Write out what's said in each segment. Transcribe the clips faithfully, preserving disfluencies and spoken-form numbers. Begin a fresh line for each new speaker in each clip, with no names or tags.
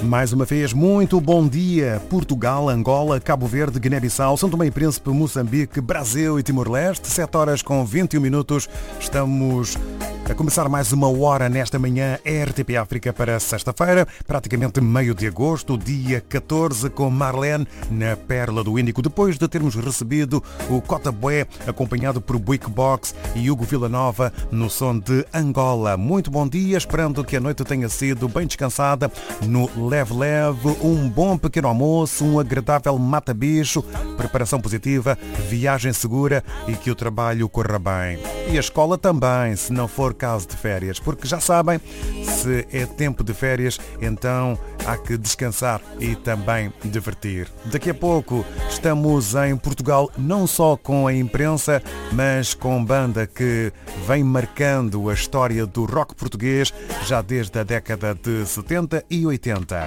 Mais uma vez, muito bom dia. Portugal, Angola, Cabo Verde, Guiné-Bissau, São Tomé e Príncipe, Moçambique, Brasil e Timor-Leste. sete horas com vinte e um minutos. Estamos a começar mais uma hora nesta manhã R T P África para sexta-feira, praticamente meio de agosto, dia catorze, com Marlene na Perla do Índico, depois de termos recebido o Cota Bué, acompanhado por Buick Box e Hugo Villanova no som de Angola. Muito bom dia, esperando que a noite tenha sido bem descansada no leve-leve, um bom pequeno almoço, um agradável mata-bicho, preparação positiva, viagem segura e que o trabalho corra bem. E a escola também, se não for caso de férias, porque já sabem, se é tempo de férias, então há que descansar e também divertir. Daqui a pouco estamos em Portugal, não só com a imprensa, mas com banda que vem marcando a história do rock português já desde a década de setenta e oitenta.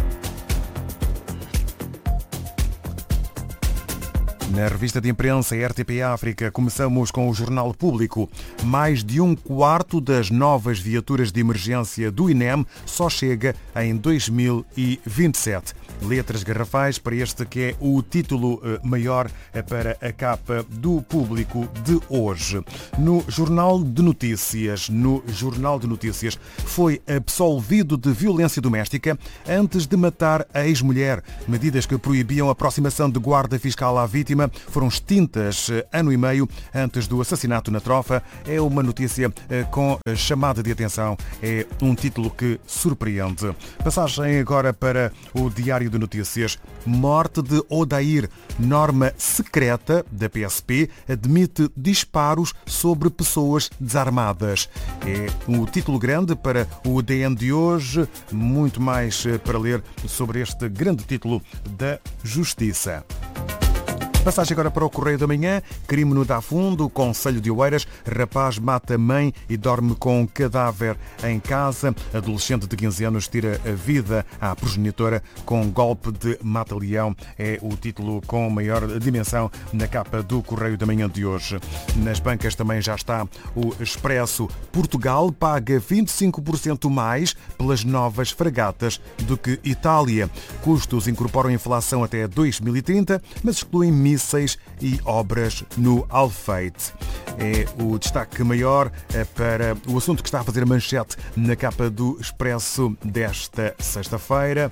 Na revista de imprensa R T P África, começamos com o Jornal Público. Mais de um quarto das novas viaturas de emergência do I N E M só chega em dois mil e vinte e sete. Letras garrafais para este que é o título maior para a capa do Público de hoje. No Jornal de Notícias, no Jornal de Notícias, foi absolvido de violência doméstica antes de matar a ex-mulher. Medidas que proibiam a aproximação de guarda fiscal à vítima foram extintas ano e meio antes do assassinato na Trofa. É uma notícia com chamada de atenção. É um título que surpreende. Passagem agora para o Diário de Notícias. Morte de Odair. Norma secreta da P S P admite disparos sobre pessoas desarmadas. É um título grande para o D N de hoje. Muito mais para ler sobre este grande título da Justiça. Passagem agora para o Correio da Manhã. Crime no Dafundo, Concelho de Oeiras. Rapaz mata mãe e dorme com cadáver em casa. Adolescente de quinze anos tira a vida à progenitora com golpe de mata-leão. É o título com maior dimensão na capa do Correio da Manhã de hoje. Nas bancas também já está o Expresso. Portugal paga vinte e cinco por cento mais pelas novas fragatas do que Itália. Custos incorporam a inflação até dois mil e trinta, mas excluem mísseis e obras no Alfeite. É o destaque maior para o assunto que está a fazer manchete na capa do Expresso desta sexta-feira.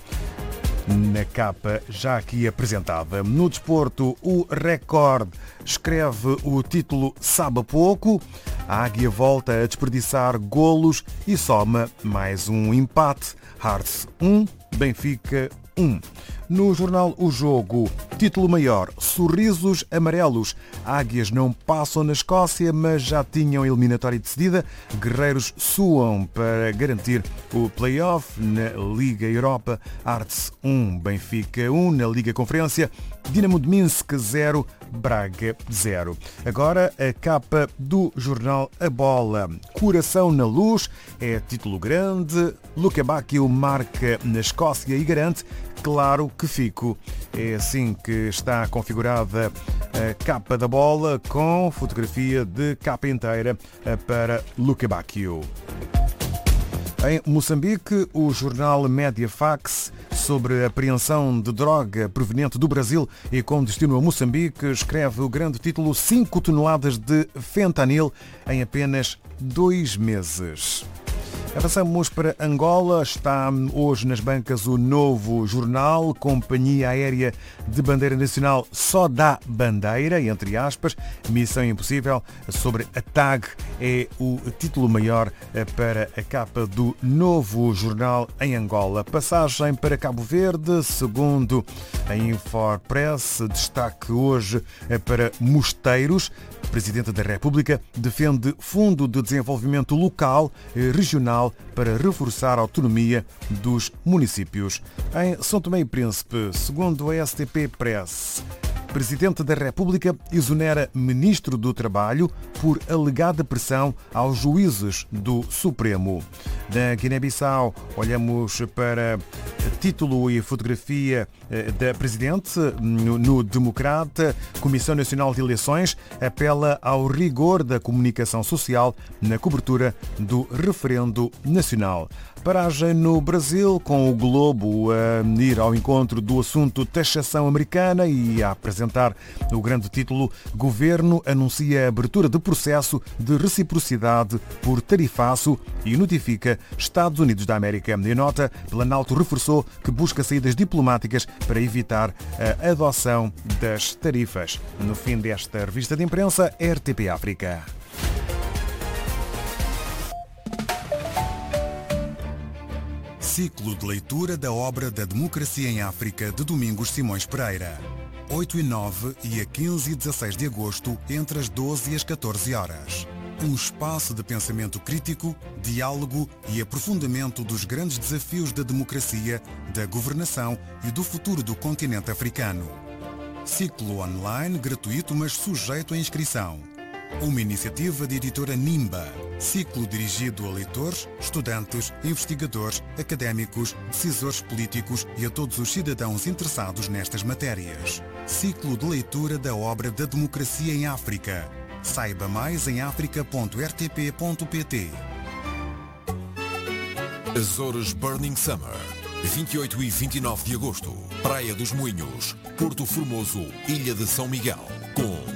Na capa já aqui apresentada. No desporto, o Record escreve o título Sabe a Pouco. A Águia volta a desperdiçar golos e soma mais um empate. Hearts um, Benfica um. No jornal O Jogo, título maior, Sorrisos Amarelos. Águias não passam na Escócia, mas já tinham eliminatória decidida. Guerreiros suam para garantir o play-off na Liga Europa. Hearts um, Benfica um na Liga Conferência. Dinamo de Minsk zero, Braga zero. Agora a capa do jornal A Bola. Coração na luz, é título grande. Luca Bacchio marca na Escócia e garante claro que fico. É assim que está configurada a capa da Bola, com fotografia de capa inteira para Luca Bacchio. Em Moçambique, o jornal Mediafax, sobre a apreensão de droga proveniente do Brasil e com destino a Moçambique, escreve o grande título cinco toneladas de fentanil em apenas dois meses. Avançamos para Angola. Está hoje nas bancas o Novo Jornal. Companhia Aérea de Bandeira Nacional só dá bandeira, entre aspas. Missão Impossível sobre a T A G é o título maior para a capa do Novo Jornal em Angola. Passagem para Cabo Verde, segundo a Infopress, destaque hoje para Mosteiros. Presidente da República defende Fundo de Desenvolvimento Local e Regional para reforçar a autonomia dos municípios. Em São Tomé e Príncipe, segundo a S T P Press, Presidente da República exonera Ministro do Trabalho por alegada pressão aos juízes do Supremo. Na Guiné-Bissau, olhamos para título e fotografia da Presidente no, no Democrata. Comissão Nacional de Eleições apela ao rigor da comunicação social na cobertura do referendo nacional. Paragem no Brasil, com o Globo a ir ao encontro do assunto taxação americana e a apresentar o grande título Governo anuncia a abertura de processo de reciprocidade por tarifaço e notifica Estados Unidos da América. Em nota, Planalto reforçou que busca saídas diplomáticas para evitar a adoção das tarifas. No fim desta revista de imprensa, R T P África. Ciclo de leitura da obra da Democracia em África de Domingos Simões Pereira. oito e nove e a quinze e dezasseis de agosto, entre as doze e as catorze horas. Um espaço de pensamento crítico, diálogo e aprofundamento dos grandes desafios da democracia, da governação e do futuro do continente africano. Ciclo online, gratuito, mas sujeito à inscrição. Uma iniciativa de editora Nimba. Ciclo dirigido a leitores, estudantes, investigadores, académicos, decisores políticos e a todos os cidadãos interessados nestas matérias. Ciclo de leitura da obra da Democracia em África. Saiba mais em africa ponto r t p ponto p t.
Azores Burning Summer. vinte e oito e vinte e nove de agosto. Praia dos Moinhos, Porto Formoso, Ilha de São Miguel. Com